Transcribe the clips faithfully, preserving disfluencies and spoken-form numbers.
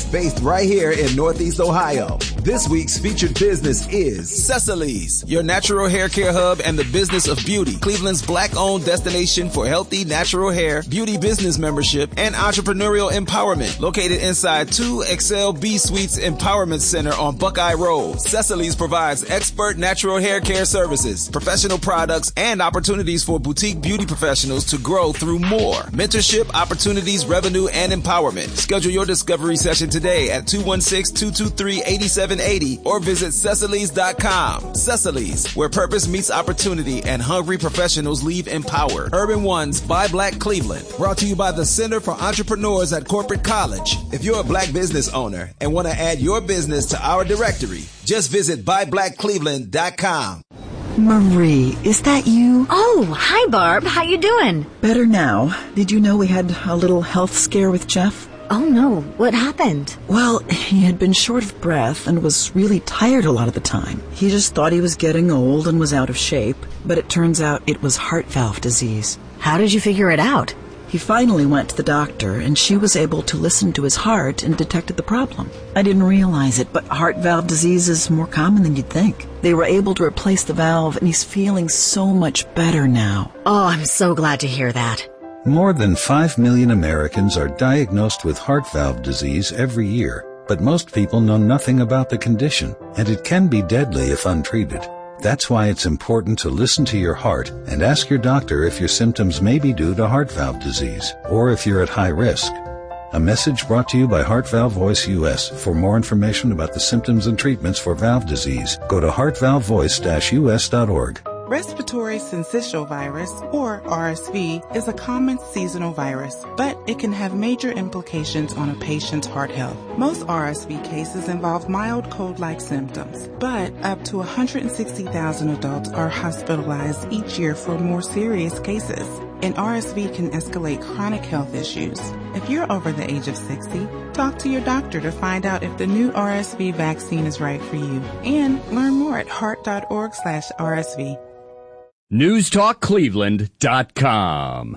based right here in Northeast Ohio. This week's featured business is Cecily's, your natural hair care hub and the business of beauty. Cleveland's black-owned destination for healthy natural hair, beauty business membership, and entrepreneurial empowerment. Located inside two Excel B Suites Empowerment Center on Buckeye Road, Cecily's provides expert natural hair care services, professional products, and opportunities for boutique beauty professionals to grow through more. Mentorship, opportunities, revenue, and empowerment. Schedule your discovery session today at two one six, two two three, eight seven eight zero or visit Cecilys dot com. Cecily's, where purpose meets opportunity and hungry professionals leave empowered. Urban One's Buy Black Cleveland. Brought to you by the Center for Entrepreneurs at Corporate College. If you're a black business owner and want to add your business to our directory, just visit buy black cleveland dot com. Marie, is that you? Oh, hi, Barb. How you doing? Better now. Did you know we had a little health scare with Jeff? Oh, no. What happened? Well, he had been short of breath and was really tired a lot of the time. He just thought he was getting old and was out of shape, but it turns out it was heart valve disease. How did you figure it out? He finally went to the doctor, and she was able to listen to his heart and detected the problem. I didn't realize it, but heart valve disease is more common than you'd think. They were able to replace the valve, and he's feeling so much better now. Oh, I'm so glad to hear that. More than five million Americans are diagnosed with heart valve disease every year, but most people know nothing about the condition, and it can be deadly if untreated. That's why it's important to listen to your heart and ask your doctor if your symptoms may be due to heart valve disease or if you're at high risk. A message brought to you by Heart Valve Voice U S. For more information about the symptoms and treatments for valve disease, go to heart valve voice dash u s dot org. Respiratory syncytial virus, or R S V, is a common seasonal virus, but it can have major implications on a patient's heart health. Most R S V cases involve mild cold-like symptoms, but up to one hundred sixty thousand adults are hospitalized each year for more serious cases. And R S V can escalate chronic health issues. If you're over the age of sixty, talk to your doctor to find out if the new R S V vaccine is right for you. And learn more at heart dot org slash R S V. news talk cleveland dot com.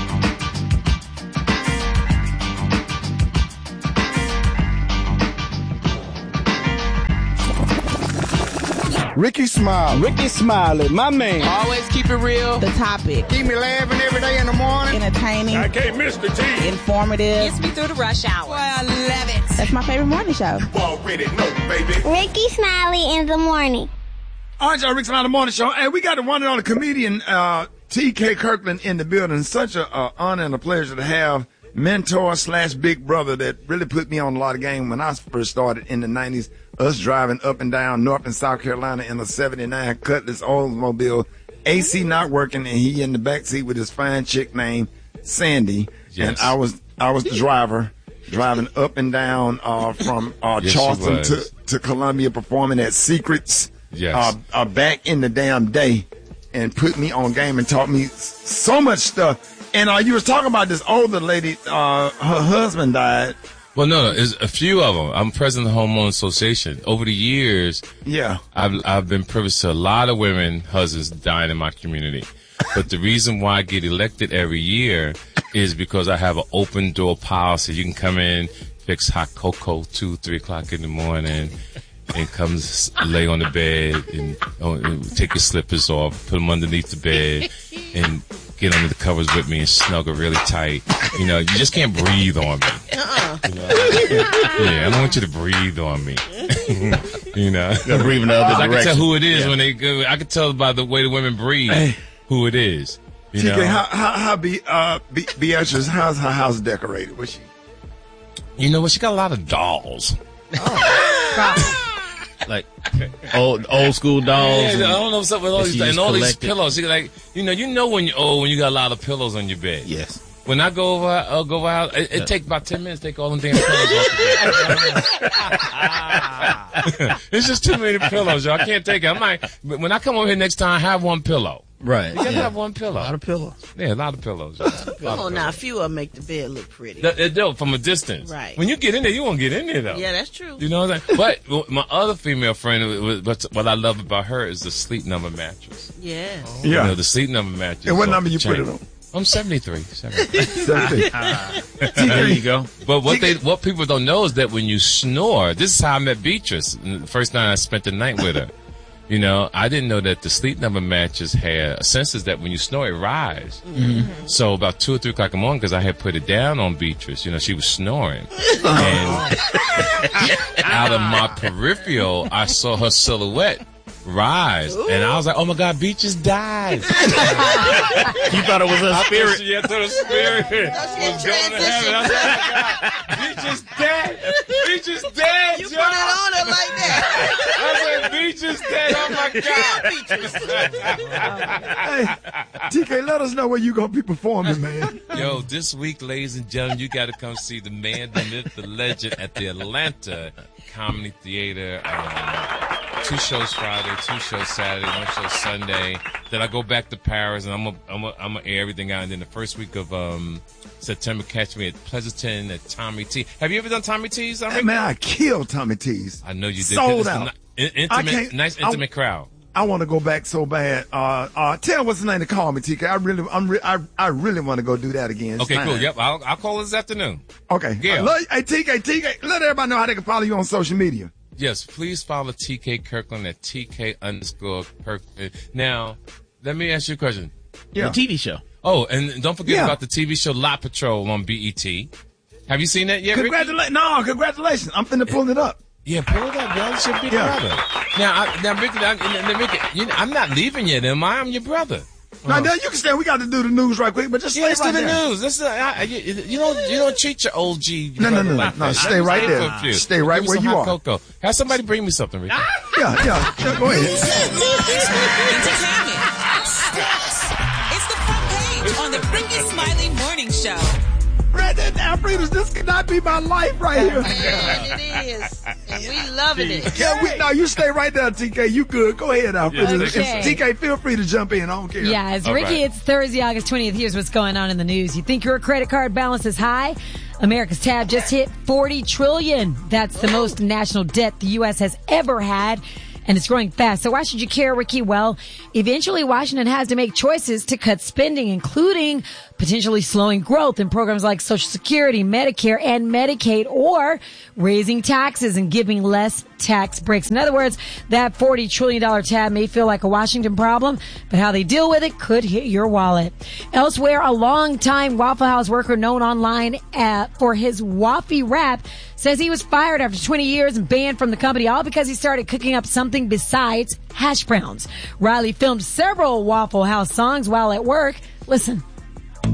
Ricky Smiley. Ricky Smiley, my man. Always keep it real. The topic. Keep me laughing every day in the morning. Entertaining. I can't miss the tea. Informative. Gets me through the rush hour. Boy, I love it. That's my favorite morning show. You already know, baby. Ricky Smiley in the morning. All right, y'all, Ricky Smiley in the morning show. Hey, we got the one and only comedian, uh, T K Kirkland in the building. Such a uh, honor and a pleasure to have mentor slash big brother that really put me on a lot of game when I first started in the nineties. Us driving up and down North and South Carolina in a seventy-nine Cutlass Oldsmobile, A C not working, and he in the back seat with his fine chick named Sandy. Yes. And I was I was the driver driving up and down uh, from uh, yes, Charleston to, to Columbia, performing at Secrets. Yes. Uh, uh, back in the damn day, and put me on game and taught me so much stuff. And uh, you was talking about this older lady, uh, her husband died. Well, no, no, there's a few of them. I'm president of the Homeowners Association. Over the years, yeah, I've I've been privileged to a lot of women husbands dying in my community. But the reason why I get elected every year is because I have an open door policy. You can come in, fix hot cocoa two, three o'clock in the morning, and come lay on the bed and, oh, and take your slippers off, put them underneath the bed, and get under the covers with me and snuggle really tight. You know, you just can't breathe on me. Uh-uh. You know? Yeah, I don't want you to breathe on me. You know, you're breathing the other I direction. can tell who it is yeah. when they go. I can tell by the way the women breathe hey. who it is. You T K, know? how how how be uh be, Beatrice? How's her house decorated? Was she? You know what? She got a lot of dolls. Oh. Like old old school dolls. Yeah, I don't know what's up with all these and all collected. these pillows. She like, you know, you know when you're old when you got a lot of pillows on your bed. Yes. When I go over, I'll go over out. It, it yeah. takes about ten minutes to take all them damn pillows off the bed. It's just too many pillows, y'all. I can't take it. I'm like, but when I come over here next time, have one pillow. Right. You gotta yeah. have one pillow. A lot of pillows. Yeah, a lot of pillows. Oh, now a few of them make the bed look pretty. They do from a distance. Right. When you get in there, you won't get in there though. Yeah, that's true. You know what I'm saying? But my other female friend, what, what I love about her is the Sleep Number mattress. Yes. Oh. Yeah. You know, the Sleep Number mattress. And what number you put it on? I'm seventy-three. seventy-three. seventy-three. There you go. But what they, what people don't know is that when you snore, this is how I met Beatrice. The first night I spent the night with her. You know, I didn't know that the Sleep Number mattress had a sensor that when you snore, it rise. Mm-hmm. So about two or three o'clock in the morning, because I had put it down on Beatrice, you know, she was snoring. And out of my peripheral, I saw her silhouette rise. Ooh. And I was like, oh my God, Beatrice died. You thought it was a spirit? Yeah, I thought it was a spirit. Was going to heaven. I was like, oh my God, Beatrice dead. Beatrice dead, You Joe. put it on her like that. I said, Beatrice dead. Oh my God. Hey, T K, let us know where you going to be performing, man. Yo, this week, ladies and gentlemen, you got to come see the man, the myth, the legend at the Atlanta Comedy Theater. Um, Two shows Friday, two shows Saturday, one show Sunday. Then I go back to Paris, and I'm gonna I'm gonna I'm gonna air everything out. And then the first week of um, September, catch me at Pleasanton at Tommy T. Have you ever done Tommy T's? Hey, man, I killed Tommy T's. I know you did. Sold out. In, intimate, nice intimate I, crowd. I want to go back so bad. Uh, uh, tell what's the name to call me, T K. I really, I'm re- I, I really want to go do that again. It's okay, time. cool. Yep, I'll I'll call this afternoon. Okay. Yeah. Uh, hey, T K, T K, let everybody know how they can follow you on social media. Yes, please follow T K Kirkland at T K underscore Kirkland. Now, let me ask you a question. Yeah. The T V show. Oh, and don't forget Yeah. about the T V show Lot Patrol on B E T. Have you seen that yet, Ricky? Congratulations. No, congratulations. I'm finna pull it up. Yeah, pull it up, bro. It's your big Yeah. brother. Now, I, now, Ricky, I, now, Ricky you know, I'm not leaving yet, am I? I'm your brother. Now, now you can stay. We got to do the news right quick, but just Yeah, stay let's right do the there. news. Let's, uh, I, you, you don't you don't treat your old G. No, no, no, no, like no. that. Stay right there. for a few. Stay right Give me where some you hot are. Cocoa. Have somebody bring me something, Ricky. Yeah, yeah. yeah go ahead. Entertainment. It's the front page on the Ricky Smiley Morning Show. Red and Alfredos, this cannot be my life right here. And it is. And we loving it. Yeah, we, no, you stay right there, T K. You good. Go ahead, Alfredo. Yes, okay. T K, feel free to jump in. I don't care. Yeah, it's All Ricky. right. It's Thursday, August twentieth. Here's what's going on in the news. You think your credit card balance is high? America's tab just hit forty trillion dollars. That's the most national debt the U S has ever had. And it's growing fast. So why should you care, Ricky? Well, eventually Washington has to make choices to cut spending, including potentially slowing growth in programs like Social Security, Medicare, and Medicaid, or raising taxes and giving less tax breaks. In other words, that forty trillion dollars tab may feel like a Washington problem, but how they deal with it could hit your wallet. Elsewhere, a longtime Waffle House worker known online uh, for his Waffy rap says he was fired after twenty years and banned from the company, all because he started cooking up something besides hash browns. Riley filmed several Waffle House songs while at work. Listen.